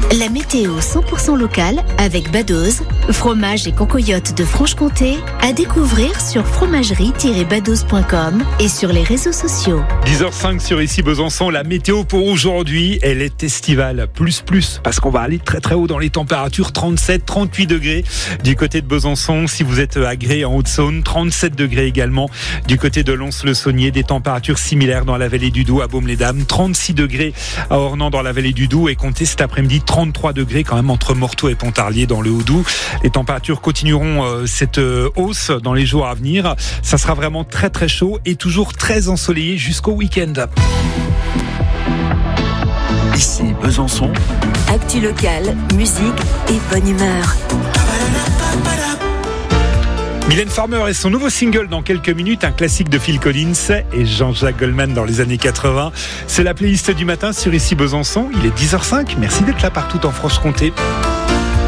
La météo 100% locale avec Badoz, fromage et concoyote de Franche-Comté, à découvrir sur fromagerie-badoz.com et sur les réseaux sociaux. 10h05 sur Ici Besançon, la météo pour aujourd'hui, elle est estivale, plus, parce qu'on va aller très très haut dans les températures, 37, 38 degrés du côté de Besançon, si vous êtes à Gré en Haute-Saône, 37 degrés également du côté de Lons-le-Saunier, des températures similaires dans la vallée du Doubs à Baume-les-Dames, 36 degrés à Ornans dans la vallée du Doubs et comptez cet après-midi 33 degrés quand même entre Morteau et Pontarlier dans le Haut-Doubs. Les températures continueront cette hausse dans les jours à venir. Ça sera vraiment très très chaud et toujours très ensoleillé jusqu'au week-end. Ici Besançon. Actu locale, musique et bonne humeur. Mylène Farmer et son nouveau single dans quelques minutes, un classique de Phil Collins et Jean-Jacques Goldman dans les années 80. C'est la playlist du matin sur Ici Besançon. Il est 10h05. Merci d'être là partout en Franche-Comté.